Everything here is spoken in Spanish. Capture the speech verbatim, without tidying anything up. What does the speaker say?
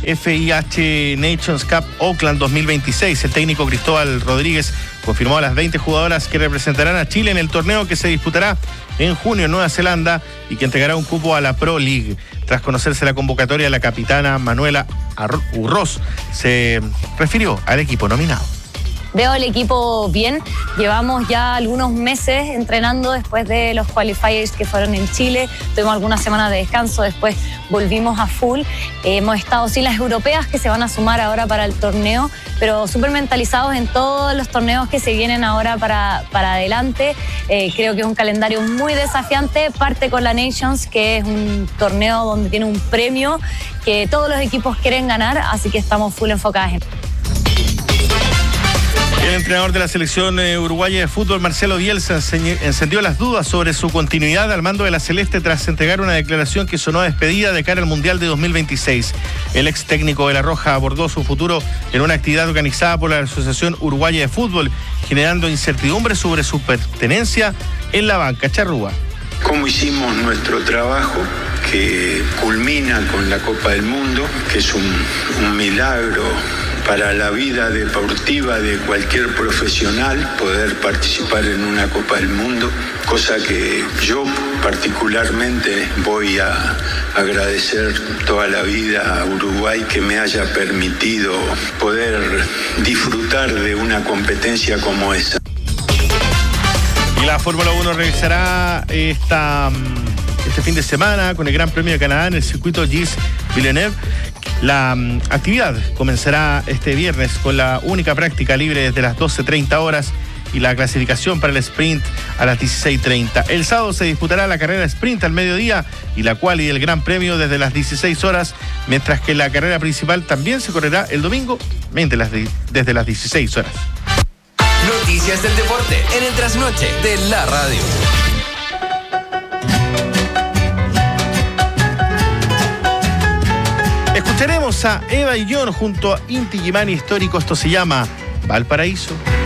F I H Nations Cup Auckland dos mil veintiséis. El técnico Cristóbal Rodríguez confirmó a las veinte jugadoras que representarán a Chile en el torneo que se disputará en junio en Nueva Zelanda y que entregará un cupo a la Pro League. Tras conocerse la convocatoria, la capitana Manuela Urroz se refirió al equipo nominado. Veo el equipo bien, llevamos ya algunos meses entrenando después de los qualifiers que fueron en Chile, tuvimos algunas semanas de descanso, después volvimos a full, eh, hemos estado sin las europeas que se van a sumar ahora para el torneo, pero súper mentalizados en todos los torneos que se vienen ahora para, para adelante. Eh, creo que es un calendario muy desafiante, parte con la Nations, que es un torneo donde tiene un premio que todos los equipos quieren ganar, así que estamos full enfocados en. El entrenador de la selección eh, uruguaya de fútbol, Marcelo Bielsa, encendió las dudas sobre su continuidad al mando de la Celeste tras entregar una declaración que sonó a despedida de cara al Mundial de dos mil veintiséis. El ex técnico de La Roja abordó su futuro en una actividad organizada por la Asociación Uruguaya de Fútbol, generando incertidumbre sobre su pertenencia en la banca. Charrúa. ¿Cómo hicimos nuestro trabajo, que culmina con la Copa del Mundo, que es un, un milagro para la vida deportiva de cualquier profesional poder participar en una Copa del Mundo, cosa que yo particularmente voy a agradecer toda la vida a Uruguay que me haya permitido poder disfrutar de una competencia como esa. Y la Fórmula uno realizará esta, este fin de semana con el Gran Premio de Canadá en el circuito Gilles Villeneuve. La um, actividad comenzará este viernes con la única práctica libre desde las doce treinta horas y la clasificación para el sprint a las dieciséis treinta. El sábado se disputará la carrera sprint al mediodía y la quali del Gran Premio desde las dieciséis horas, mientras que la carrera principal también se correrá el domingo desde las dieciséis horas. Noticias del deporte en el trasnoche de la radio. Escucharemos a Eva y John junto a Inti Gimani Histórico. Esto se llama Valparaíso.